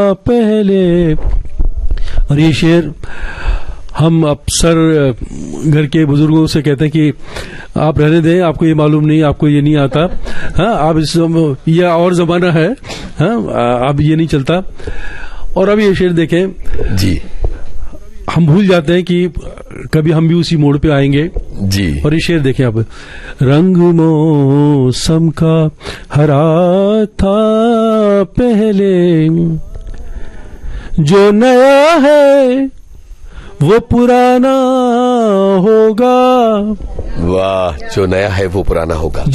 पहले। और ये शेर हम अक्सर घर के बुजुर्गों से कहते हैं कि आप रहने दें, आपको ये मालूम नहीं, आपको ये नहीं आता, हाँ आप ये और जमाना है, हाँ अब ये नहीं चलता। और अब ये शेर देखें जी, हम भूल जाते हैं कि कभी हम भी उसी मोड़ पे आएंगे जी। और ये शेर देखें आप, रंग मौसम का हरा था पहले, जो नया है वो पुराना होगा। वाह, जो नया है वो पुराना होगा।